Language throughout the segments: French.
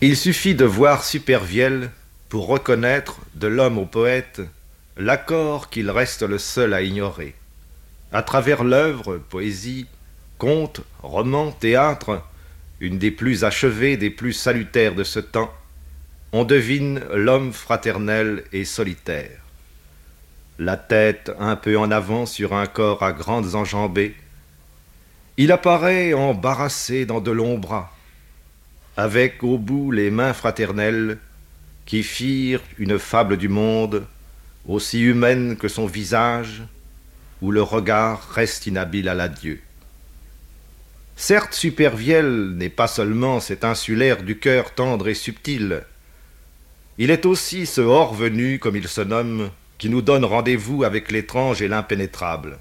Il suffit de voir Supervielle pour reconnaître, de l'homme au poète, l'accord qu'il reste le seul à ignorer. À travers l'œuvre, poésie, conte, roman, théâtre, une des plus achevées, des plus salutaires de ce temps, on devine l'homme fraternel et solitaire. La tête un peu en avant sur un corps à grandes enjambées, il apparaît embarrassé dans de longs bras, avec au bout les mains fraternelles qui firent une fable du monde aussi humaine que son visage, où le regard reste inhabile à l'adieu. Certes, Supervielle n'est pas seulement cet insulaire du cœur tendre et subtil, il est aussi ce hors-venu, comme il se nomme, qui nous donne rendez-vous avec l'étrange et l'impénétrable.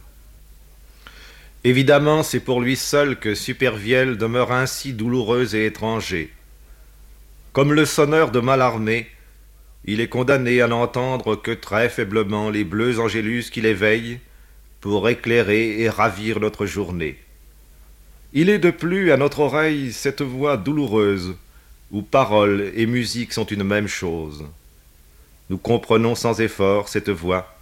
Évidemment, c'est pour lui seul que Supervielle demeure ainsi douloureux et étranger. Comme le sonneur de Mallarmé, il est condamné à n'entendre que très faiblement les bleus angélus qui l'éveillent pour éclairer et ravir notre journée. Il est de plus à notre oreille cette voix douloureuse où paroles et musique sont une même chose. Nous comprenons sans effort cette voix,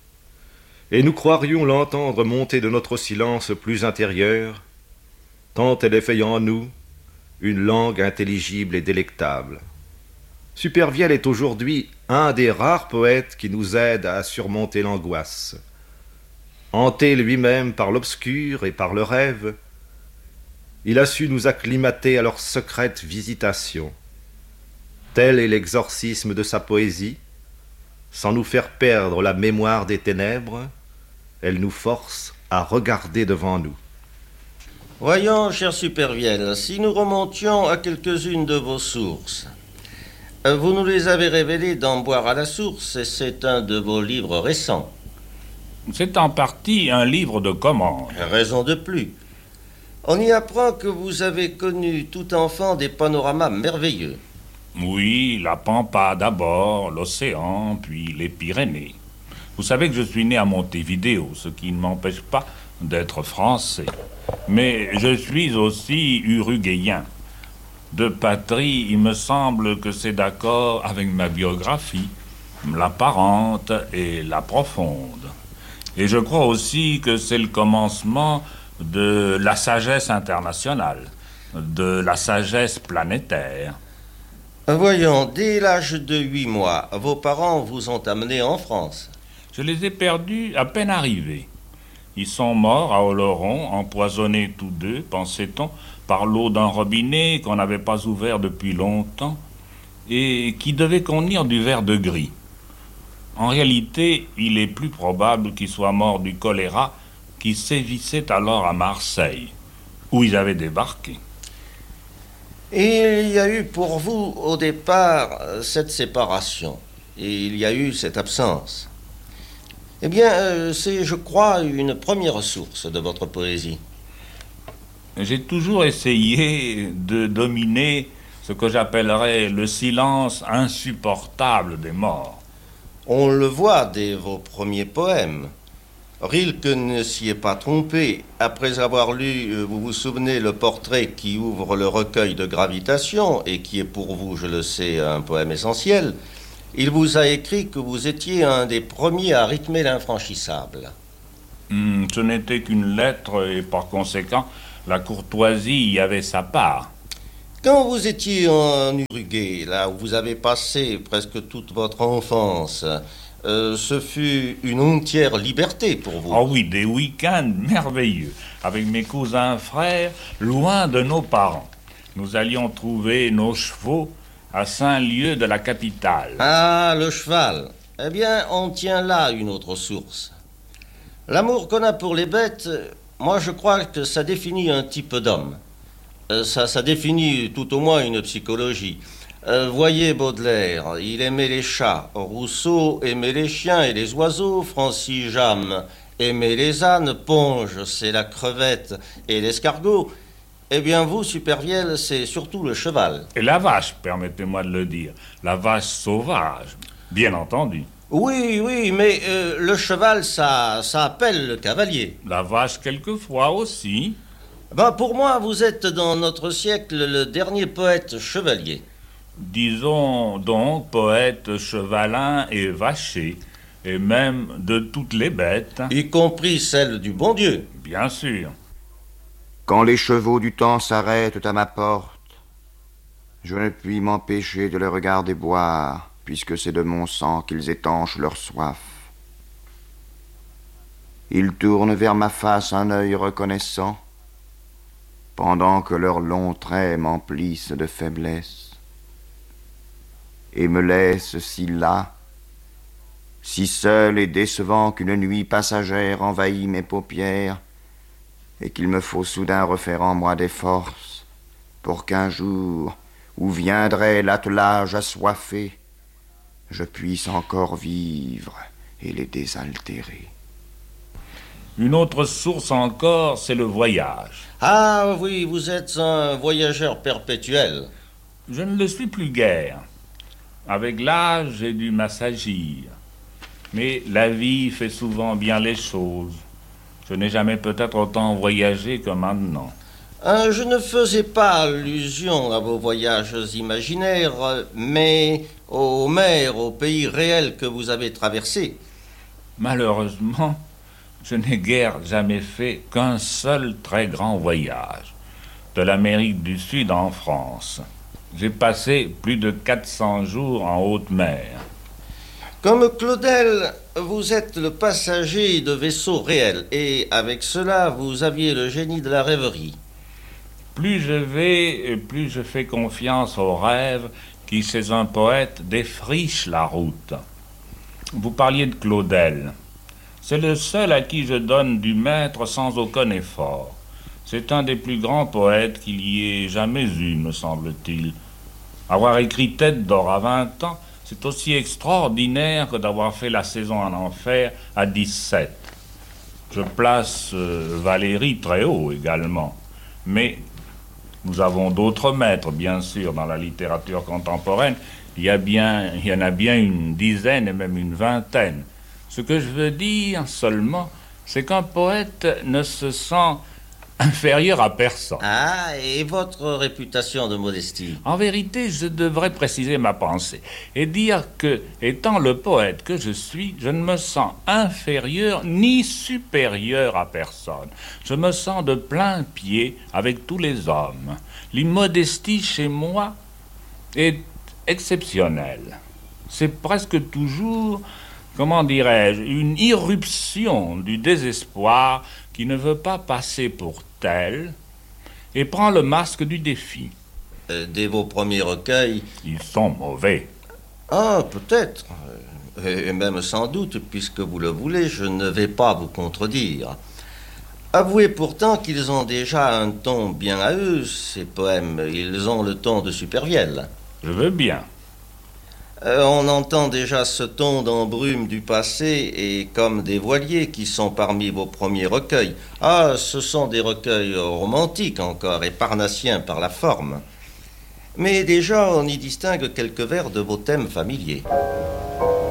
et nous croirions l'entendre monter de notre silence plus intérieur, tant elle effeuille en nous une langue intelligible et délectable. Supervielle est aujourd'hui un des rares poètes qui nous aident à surmonter l'angoisse. Hanté lui-même par l'obscur et par le rêve, il a su nous acclimater à leur secrète visitation. Tel est l'exorcisme de sa poésie. Sans nous faire perdre la mémoire des ténèbres, elle nous force à regarder devant nous. Voyons, cher Supervielle, si nous remontions à quelques-unes de vos sources. Vous nous les avez révélées dans Boire à la source, et c'est un de vos livres récents. C'est en partie un livre de commande. Raison de plus. On y apprend que vous avez connu tout enfant des panoramas merveilleux. Oui, la Pampa d'abord, l'océan, puis les Pyrénées. Vous savez que je suis né à Montevideo, ce qui ne m'empêche pas d'être français. Mais je suis aussi uruguayen. De patrie, il me semble que c'est d'accord avec ma biographie, l'apparente et la profonde. Et je crois aussi que c'est le commencement de la sagesse internationale, de la sagesse planétaire. Voyons, dès l'âge de 8 mois, vos parents vous ont amené en France. Je les ai perdus à peine arrivés. Ils sont morts à Oloron, empoisonnés tous deux, pensait-on, par l'eau d'un robinet qu'on n'avait pas ouvert depuis longtemps et qui devait contenir du verre de gris. En réalité, il est plus probable qu'ils soient morts du choléra qui sévissait alors à Marseille, où ils avaient débarqué. Et il y a eu pour vous, au départ, cette séparation. Et il y a eu cette absence. Eh bien, c'est, je crois, une première source de votre poésie. J'ai toujours essayé de dominer ce que j'appellerais le silence insupportable des morts. On le voit dès vos premiers poèmes. Rilke ne s'y est pas trompé. Après avoir lu, vous vous souvenez, le portrait qui ouvre le recueil de Gravitation, et qui est pour vous, je le sais, un poème essentiel, il vous a écrit que vous étiez un des premiers à rythmer l'infranchissable. Ce n'était qu'une lettre, et par conséquent, la courtoisie y avait sa part. Quand vous étiez en Uruguay, là où vous avez passé presque toute votre enfance, ce fut une entière liberté pour vous. Oh oui, des week-ends merveilleux, avec mes cousins frères, loin de nos parents. Nous allions trouver nos chevaux à 5 lieues de la capitale. Ah, le cheval. Eh bien, on tient là une autre source. L'amour qu'on a pour les bêtes, moi je crois que ça définit un type d'homme. Ça définit tout au moins une psychologie. Voyez Baudelaire, il aimait les chats. Rousseau aimait les chiens et les oiseaux. Francis Jammes aimait les ânes. Ponge, c'est la crevette et l'escargot. Eh bien, vous, Supervielle, c'est surtout le cheval. Et la vache, permettez-moi de le dire. La vache sauvage, bien entendu. Oui, mais le cheval, ça appelle le cavalier. La vache, quelquefois aussi. Ben, pour moi, vous êtes dans notre siècle le dernier poète chevalier. Disons donc poète chevalin et vacher, et même de toutes les bêtes. Y compris celle du bon Dieu. Bien sûr. Quand les chevaux du temps s'arrêtent à ma porte, je ne puis m'empêcher de les regarder boire, puisque c'est de mon sang qu'ils étanchent leur soif. Ils tournent vers ma face un œil reconnaissant, pendant que leurs longs traits m'emplissent de faiblesse, et me laissent si las, si seul et décevant qu'une nuit passagère envahit mes paupières, et qu'il me faut soudain refaire en moi des forces, pour qu'un jour, où viendrait l'attelage assoiffé, je puisse encore vivre et les désaltérer. Une autre source encore, c'est le voyage. Ah oui, vous êtes un voyageur perpétuel. Je ne le suis plus guère. Avec l'âge, j'ai dû m'assagir. Mais la vie fait souvent bien les choses. Je n'ai jamais peut-être autant voyagé que maintenant. Je ne faisais pas allusion à vos voyages imaginaires, mais aux mers, aux pays réels que vous avez traversés. Malheureusement, je n'ai guère jamais fait qu'un seul très grand voyage, de l'Amérique du Sud en France. J'ai passé plus de 400 jours en haute mer. Comme Claudel, vous êtes le passager de vaisseaux réels, et avec cela, vous aviez le génie de la rêverie. Plus je vais, plus je fais confiance aux rêves qui, chez un poète, défrichent la route. Vous parliez de Claudel. C'est le seul à qui je donne du maître sans aucun effort. C'est un des plus grands poètes qu'il y ait jamais eu, me semble-t-il. Avoir écrit Tête d'or à 20 ans, c'est aussi extraordinaire que d'avoir fait la saison en enfer à 17. Je place Valérie très haut également. Mais nous avons d'autres maîtres, bien sûr, dans la littérature contemporaine. Il y en a bien une dizaine et même une vingtaine. Ce que je veux dire seulement, c'est qu'un poète ne se sent inférieur à personne. Ah, et votre réputation de modestie? En vérité, je devrais préciser ma pensée et dire que, étant le poète que je suis, je ne me sens inférieur ni supérieur à personne. Je me sens de plein pied avec tous les hommes. L'immodestie chez moi est exceptionnelle. C'est presque toujours, comment dirais-je, une irruption du désespoir qui ne veut pas passer pour tel et prend le masque du défi. Dès vos premiers recueils... Ils sont mauvais. Ah, peut-être. Et même sans doute, puisque vous le voulez, je ne vais pas vous contredire. Avouez pourtant qu'ils ont déjà un ton bien à eux, ces poèmes. Ils ont le ton de Supervielle. Je veux bien. On entend déjà ce ton d'embrume du passé et comme des voiliers qui sont parmi vos premiers recueils. Ah, ce sont des recueils romantiques encore et parnassiens par la forme. Mais déjà, on y distingue quelques vers de vos thèmes familiers.